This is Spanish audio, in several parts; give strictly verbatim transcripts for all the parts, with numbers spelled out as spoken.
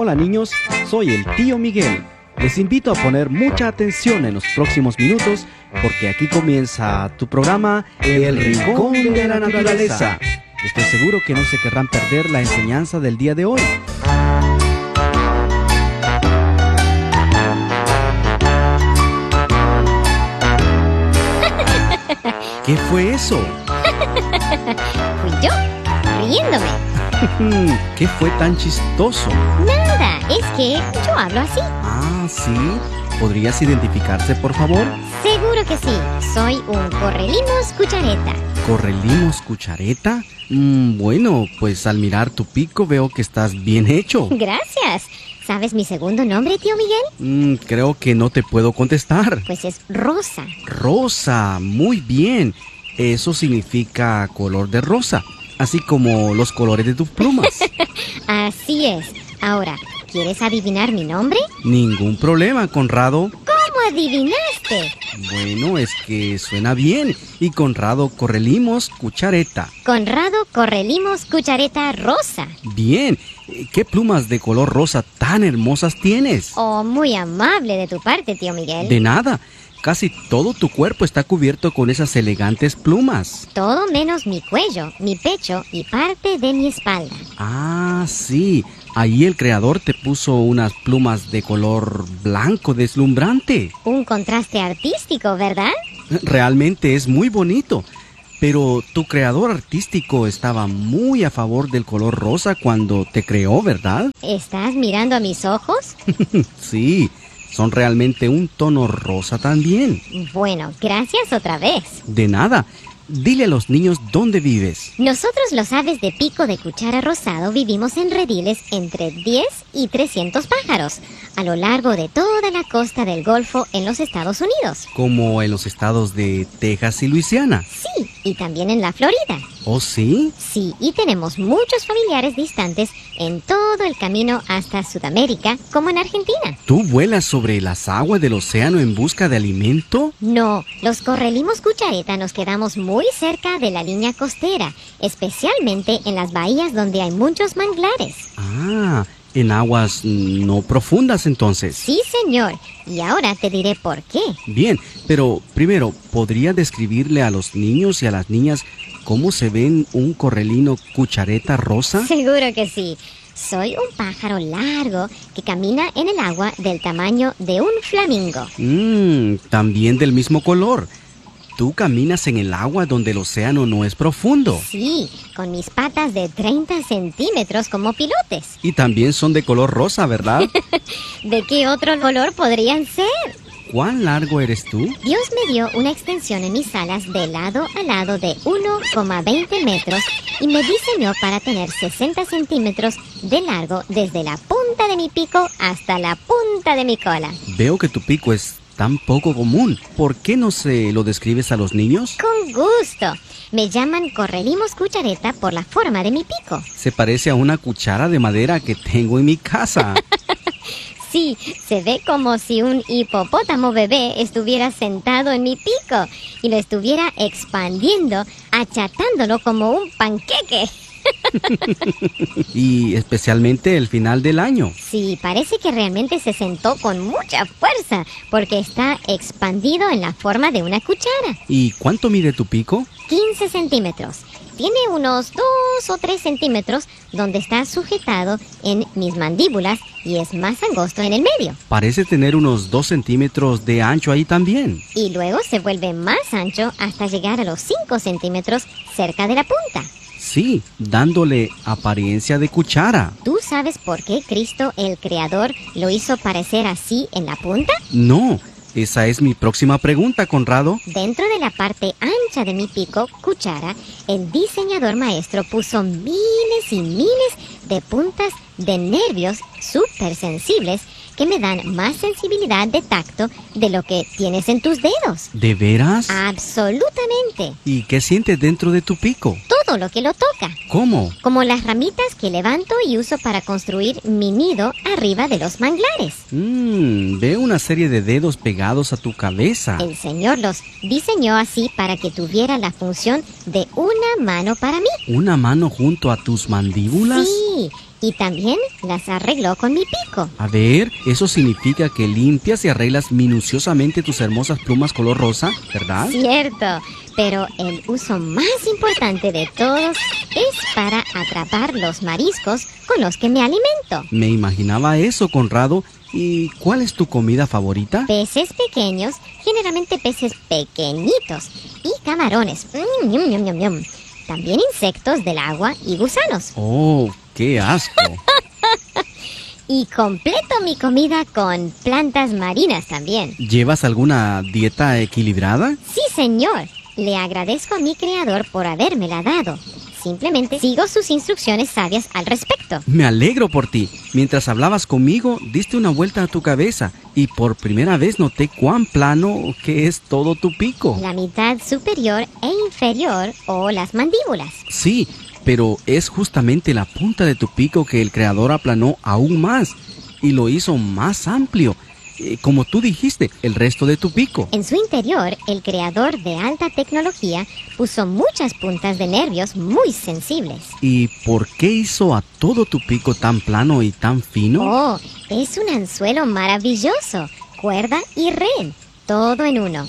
Hola niños, soy el tío Miguel. Les invito a poner mucha atención en los próximos minutos porque aquí comienza tu programa El Rincón de la Naturaleza. Estoy seguro que no se querrán perder la enseñanza del día de hoy. ¿Qué fue eso? Fui yo, riéndome. ¿Qué fue tan chistoso? Nada, es que yo hablo así. Ah, ¿sí? ¿Podrías identificarse, por favor? Seguro que sí, soy un correlimos cuchareta. ¿Correlimos cuchareta? Mm, bueno, pues al mirar tu pico veo que estás bien hecho. Gracias. ¿Sabes mi segundo nombre, tío Miguel? Mm, creo que no te puedo contestar. Pues es Rosa. Rosa, muy bien. Eso significa color de rosa, así como los colores de tus plumas. Así es. Ahora, ¿quieres adivinar mi nombre? Ningún problema, Conrado. ¿Cómo adivinaste? Bueno, es que suena bien. Y Conrado Correlimos Cuchareta. Conrado Correlimos Cuchareta Rosa. Bien. ¿Qué plumas de color rosa tan hermosas tienes? Oh, muy amable de tu parte, tío Miguel. De nada. Casi todo tu cuerpo está cubierto con esas elegantes plumas. Todo menos mi cuello, mi pecho y parte de mi espalda. Ah, sí. Ahí el creador te puso unas plumas de color blanco deslumbrante. Un contraste artístico, ¿verdad? Realmente es muy bonito. Pero tu creador artístico estaba muy a favor del color rosa cuando te creó, ¿verdad? ¿Estás mirando a mis ojos? Sí, son realmente un tono rosa también. Bueno, gracias otra vez. De nada. Dile a los niños dónde vives. Nosotros los aves de pico de cuchara rosado vivimos en rediles entre diez y trescientos pájaros a lo largo de toda la costa del Golfo en los Estados Unidos. Como en los estados de Texas y Luisiana. Sí, y también en la Florida. ¿Oh, sí? Sí, y tenemos muchos familiares distantes en todo el camino hasta Sudamérica, como en Argentina. ¿Tú vuelas sobre las aguas del océano en busca de alimento? No, los correlimos cuchareta nos quedamos muy cerca de la línea costera, especialmente en las bahías donde hay muchos manglares. Ah, en aguas no profundas entonces. Sí, señor, y ahora te diré por qué. Bien, pero primero, ¿podría describirle a los niños y a las niñas cómo se ven un correlino cuchareta rosa? Seguro que sí. Soy un pájaro largo que camina en el agua del tamaño de un flamingo. Mmm, también del mismo color. ¿Tú caminas en el agua donde el océano no es profundo? Sí, con mis patas de treinta centímetros como pilotes. Y también son de color rosa, ¿verdad? ¿De qué otro color podrían ser? ¿Cuán largo eres tú? Dios me dio una extensión en mis alas de lado a lado de uno coma veinte metros y me diseñó para tener sesenta centímetros de largo desde la punta de mi pico hasta la punta de mi cola. Veo que tu pico es tan poco común. ¿Por qué no se lo describes a los niños? Con gusto. Me llaman correlimos cuchareta por la forma de mi pico. Se parece a una cuchara de madera que tengo en mi casa. Sí, se ve como si un hipopótamo bebé estuviera sentado en mi pico y lo estuviera expandiendo, achatándolo como un panqueque. Y especialmente el final del año. Sí, parece que realmente se sentó con mucha fuerza porque está expandido en la forma de una cuchara. ¿Y cuánto mide tu pico? quince centímetros. Tiene unos dos o tres centímetros donde está sujetado en mis mandíbulas y es más angosto en el medio. Parece tener unos dos centímetros de ancho ahí también. Y luego se vuelve más ancho hasta llegar a los cinco centímetros cerca de la punta. Sí, dándole apariencia de cuchara. ¿Tú sabes por qué Cristo, el Creador, lo hizo parecer así en la punta? No, esa es mi próxima pregunta, Conrado. Dentro de la parte ancha de mi pico, cuchara, el diseñador maestro puso miles y miles de puntas de nervios súper sensibles que me dan más sensibilidad de tacto de lo que tienes en tus dedos. ¿De veras? Absolutamente. ¿Y qué sientes dentro de tu pico? Todo lo que lo toca. ¿Cómo? Como las ramitas que levanto y uso para construir mi nido arriba de los manglares. Mmm, veo una serie de dedos pegados a tu cabeza. El Señor los diseñó así para que tuviera la función de una mano para mí. ¿Una mano junto a tus mandíbulas? Sí, Y también las arregló con mi pico. A ver, eso significa que limpias y arreglas minuciosamente tus hermosas plumas color rosa, ¿verdad? Cierto, pero el uso más importante de todos es para atrapar los mariscos con los que me alimento. Me imaginaba eso, Conrado. ¿Y cuál es tu comida favorita? Peces pequeños, generalmente peces pequeñitos, y camarones. Mm, yum, yum, yum, yum. También insectos del agua y gusanos. ¡Oh, qué asco! Y completo mi comida con plantas marinas también. ¿Llevas alguna dieta equilibrada? Sí, señor. Le agradezco a mi creador por habérmela dado. Simplemente sigo sus instrucciones sabias al respecto. Me alegro por ti. Mientras hablabas conmigo, diste una vuelta a tu cabeza y por primera vez noté cuán plano que es todo tu pico. La mitad superior e inferior o las mandíbulas. Sí, pero es justamente la punta de tu pico que el creador aplanó aún más y lo hizo más amplio. Eh, como tú dijiste, el resto de tu pico. En su interior, el creador de alta tecnología puso muchas puntas de nervios muy sensibles. ¿Y por qué hizo a todo tu pico tan plano y tan fino? Oh, es un anzuelo maravilloso, cuerda y red, todo en uno.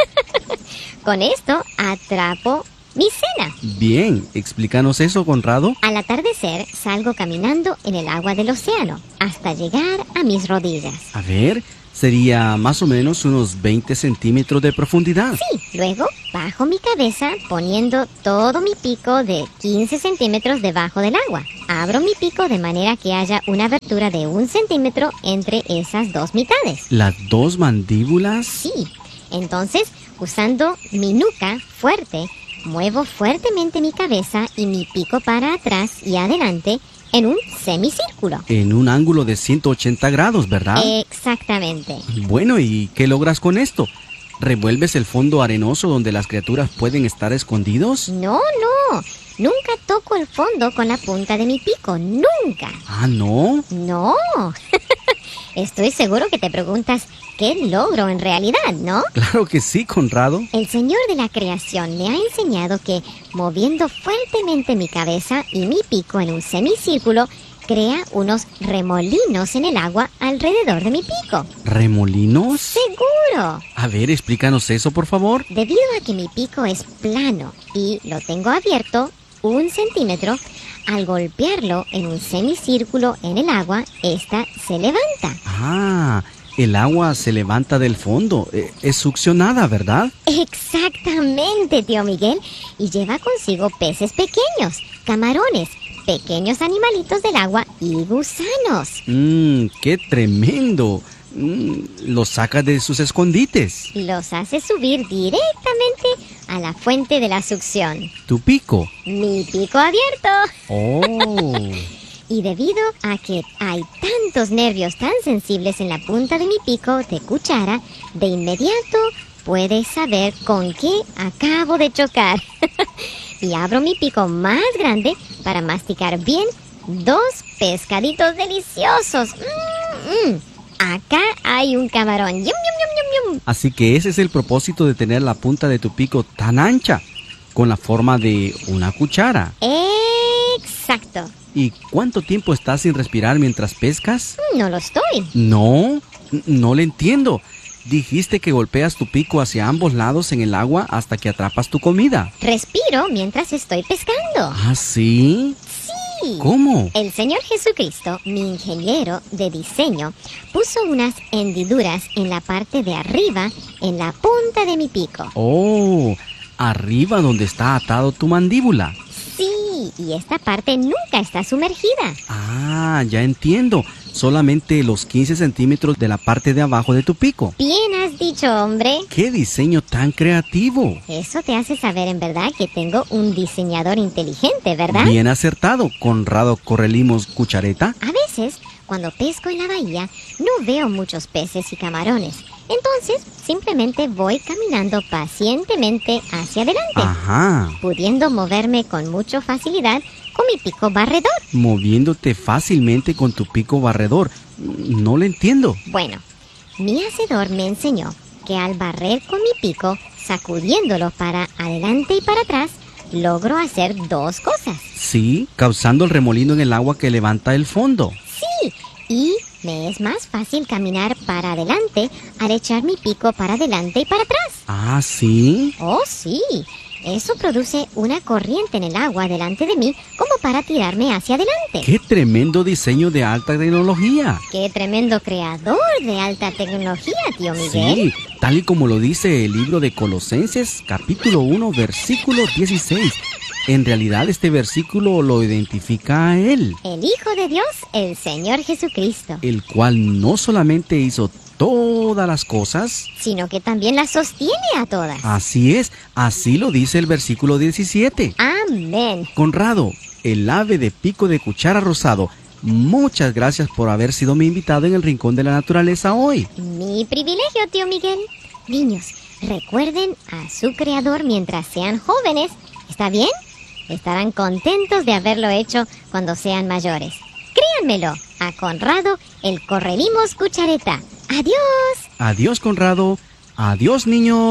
Con esto atrapo mi cena. Bien, explícanos eso, Conrado. Al atardecer salgo caminando en el agua del océano hasta llegar a mis rodillas. A ver, sería más o menos unos veinte centímetros de profundidad. Sí, luego bajo mi cabeza poniendo todo mi pico de quince centímetros debajo del agua. Abro mi pico de manera que haya una abertura de un centímetro entre esas dos mitades. ¿Las dos mandíbulas? Sí, entonces usando mi nuca fuerte, muevo fuertemente mi cabeza y mi pico para atrás y adelante en un semicírculo. En un ángulo de ciento ochenta grados, ¿verdad? Exactamente. Bueno, ¿y qué logras con esto? ¿Revuelves el fondo arenoso donde las criaturas pueden estar escondidos? No, no. Nunca toco el fondo con la punta de mi pico. ¡Nunca! Ah, ¿no? No. Estoy seguro que te preguntas qué logro en realidad, ¿no? Claro que sí, Conrado. El Señor de la creación me ha enseñado que moviendo fuertemente mi cabeza y mi pico en un semicírculo crea unos remolinos en el agua alrededor de mi pico. ¿Remolinos? ¡Seguro! A ver, explícanos eso, por favor. Debido a que mi pico es plano y lo tengo abierto un centímetro, al golpearlo en un semicírculo en el agua, esta se levanta. Ah, el agua se levanta del fondo. Eh, Es succionada, ¿verdad? Exactamente, tío Miguel. Y lleva consigo peces pequeños, camarones, pequeños animalitos del agua y gusanos. Mmm, qué tremendo. Mm, los saca de sus escondites. Los hace subir directamente a la fuente de la succión. Tu pico. Mi pico abierto. Oh. Y debido a que hay tantos nervios tan sensibles en la punta de mi pico de cuchara, de inmediato puedes saber con qué acabo de chocar. Y abro mi pico más grande para masticar bien dos pescaditos deliciosos. Mm, mm. Acá hay un camarón. Yum, yum, yum, yum, yum. Así que ese es el propósito de tener la punta de tu pico tan ancha, con la forma de una cuchara. Exacto. ¿Y cuánto tiempo estás sin respirar mientras pescas? No lo estoy. No, n- no le entiendo. Dijiste que golpeas tu pico hacia ambos lados en el agua hasta que atrapas tu comida. Respiro mientras estoy pescando. ¿Ah, sí? Sí. ¿Cómo? El Señor Jesucristo, mi ingeniero de diseño, puso unas hendiduras en la parte de arriba, en la punta de mi pico. Oh, arriba donde está atado tu mandíbula. Sí, y esta parte nunca está sumergida. Ah, ya entiendo. Solamente los quince centímetros de la parte de abajo de tu pico. Bien has dicho, hombre. ¡Qué diseño tan creativo! Eso te hace saber en verdad que tengo un diseñador inteligente, ¿verdad? Bien acertado, Conrado Correlimos Cuchareta. A veces, cuando pesco en la bahía, no veo muchos peces y camarones. Entonces, simplemente voy caminando pacientemente hacia adelante, Ajá, pudiendo moverme con mucha facilidad con mi pico barredor. moviéndote fácilmente con tu pico barredor. No lo entiendo. Bueno, mi hacedor me enseñó que al barrer con mi pico, sacudiéndolo para adelante y para atrás, logro hacer dos cosas. Sí, causando el remolino en el agua que levanta el fondo. Sí, y me es más fácil caminar para adelante al echar mi pico para adelante y para atrás. Ah, ¿sí? Oh, sí. Eso produce una corriente en el agua delante de mí como para tirarme hacia adelante. ¡Qué tremendo diseño de alta tecnología! ¡Qué tremendo creador de alta tecnología, tío Miguel! Sí, tal y como lo dice el libro de Colosenses, capítulo uno, versículo dieciséis. En realidad este versículo lo identifica a Él, El Hijo de Dios, el Señor Jesucristo, el cual no solamente hizo todas las cosas, sino que también las sostiene a todas. así es, así lo dice el versículo diecisiete. Amén. Conrado, el ave de pico de cuchara rosado, muchas gracias por haber sido mi invitado en el Rincón de la Naturaleza hoy. Mi privilegio, tío Miguel. Niños, recuerden a su creador mientras sean jóvenes. ¿Está bien? Estarán contentos de haberlo hecho cuando sean mayores. Créanmelo, a Conrado el correlimos cuchareta. ¡Adiós! Adiós, Conrado. Adiós, niños.